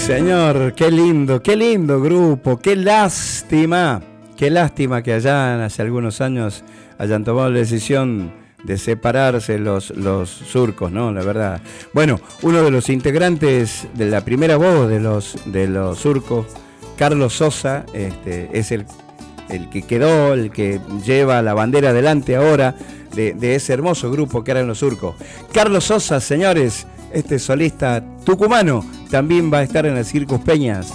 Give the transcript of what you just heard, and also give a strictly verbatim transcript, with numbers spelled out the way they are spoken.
señor, qué lindo, qué lindo grupo, qué lástima, qué lástima que allá hace algunos años hayan tomado la decisión de separarse los, los surcos, ¿no? La verdad. Bueno, uno de los integrantes de la primera voz de los, de los surcos, Carlos Sosa, este, es el, el que quedó, el que lleva la bandera adelante ahora de, de ese hermoso grupo que eran los surcos. Carlos Sosa, señores, este solista tucumano, también va a estar en el Circus Peñas.